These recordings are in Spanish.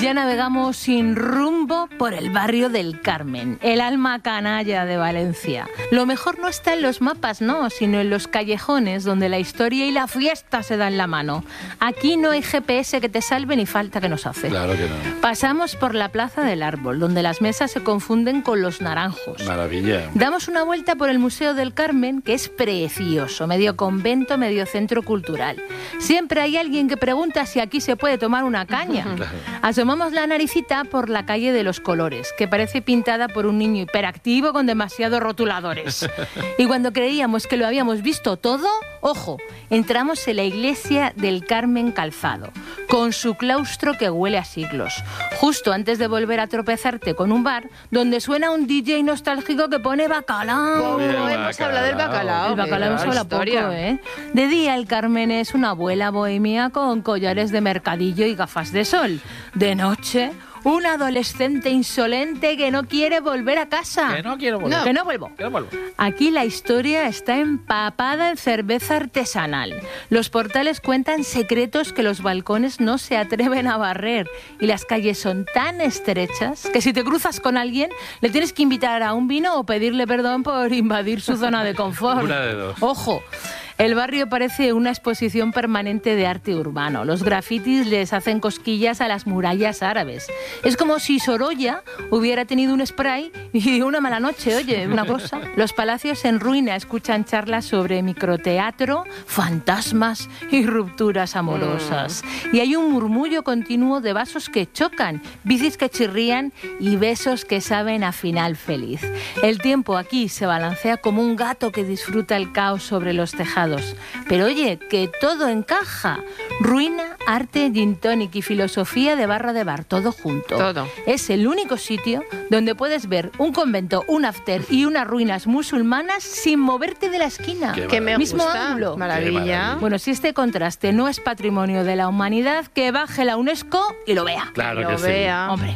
ya navegamos sin rumbo por el barrio del Carmen, el alma canalla de Valencia. Lo mejor no está en los mapas, no, sino en los callejones donde la historia y la fiesta se dan la mano. Aquí no hay GPS que te salve ni falta que nos hace. Claro que no. Pasamos por la Plaza del Árbol, donde las mesas se confunden con los naranjos. Maravilla. Damos una vuelta por el Museo del Carmen, que es precioso, medio convento, medio centro cultural. Siempre hay alguien que pregunta si aquí se puede tomar una caña. Claro. Asomamos la naricita por la calle de los Colores, que parece pintada por un niño hiperactivo con demasiados rotuladores. Y cuando creíamos que lo habíamos visto todo, ojo, entramos en la iglesia del Carmen Calzado, con su claustro que huele a siglos, justo antes de volver a tropezarte con un bar donde suena un DJ nostálgico que pone bacalao. Hemos hablado del bacalao. El bacalao hemos hablado poco, ¿eh? De día el Carmen es una abuela bohemia con collares de mercadillo y gafas de sol. De noche, un adolescente insolente que no quiere volver a casa. Que no quiero volver. No, que no vuelvo. Que no vuelvo. Aquí la historia está empapada en cerveza artesanal. Los portales cuentan secretos que los balcones no se atreven a barrer. Y las calles son tan estrechas que si te cruzas con alguien, le tienes que invitar a un vino o pedirle perdón por invadir su zona de confort. Una de dos. Ojo. El barrio parece una exposición permanente de arte urbano. Los grafitis les hacen cosquillas a las murallas árabes. Es como si Sorolla hubiera tenido un spray y una mala noche, oye, una cosa. Los palacios en ruina escuchan charlas sobre microteatro, fantasmas y rupturas amorosas. Y hay un murmullo continuo de vasos que chocan, bicis que chirrían y besos que saben a final feliz. El tiempo aquí se balancea como un gato que disfruta el caos sobre los tejados. Pero oye, que todo encaja. Ruina, arte, gin tonic y filosofía de barra de bar, todo junto. Todo. Es el único sitio donde puedes ver un convento, un after y unas ruinas musulmanas sin moverte de la esquina. Qué Que me Mismo gusta. ángulo. Maravilla. Qué maravilla. Bueno, si este contraste no es patrimonio de la humanidad, que baje la UNESCO y lo vea. Claro Lo que sí. vea. Hombre.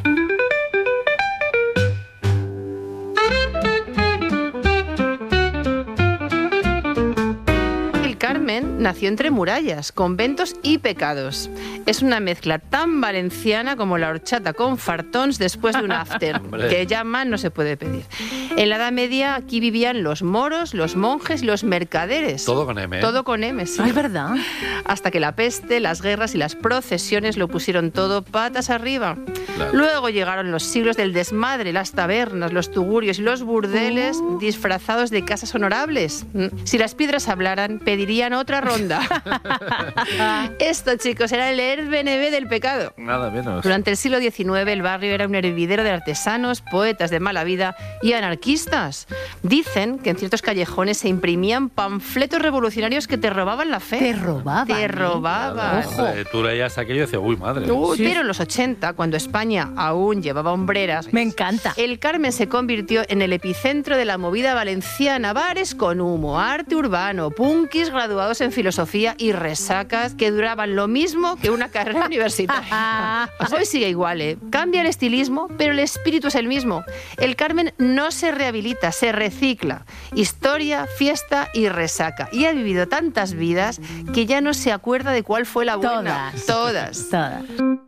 Carmen nació entre murallas, conventos y pecados. Es una mezcla tan valenciana como la horchata con fartons después de un after, Hombre. que ya más no se puede pedir. En la Edad Media aquí vivían los moros, los monjes y los mercaderes. Todo con M, ¿eh? Todo con M, sí. Ay, ¿verdad? Hasta que la peste, las guerras y las procesiones lo pusieron todo patas arriba. Claro. Luego llegaron los siglos del desmadre, las tabernas, los tugurios y los burdeles disfrazados de casas honorables. Si las piedras hablaran, pedirían otra ronda. Esto, chicos, era el Airbnb del pecado. Nada menos. Durante el siglo XIX el barrio era un hervidero de artesanos, poetas de mala vida y anarquistas. Dicen que en ciertos callejones se imprimían panfletos revolucionarios que te robaban la fe. Te robaban. Te robaban. Ojo. Tú leías aquello y decías, uy, madre. Uy, Sí. pero en los 80, cuando España aún llevaba hombreras, Me encanta. el Carmen se convirtió en el epicentro de la movida valenciana. Bares con humo, arte urbano, punkis graduados en filosofía y resacas que duraban lo mismo que una carrera universitaria. Hoy sigue igual, ¿eh? Cambia el estilismo, pero el espíritu es el mismo. El Carmen no se rehabilita, se recicla. Historia, fiesta y resaca. Y ha vivido tantas vidas que ya no se acuerda de cuál fue la buena. Todas. Todas. Todas.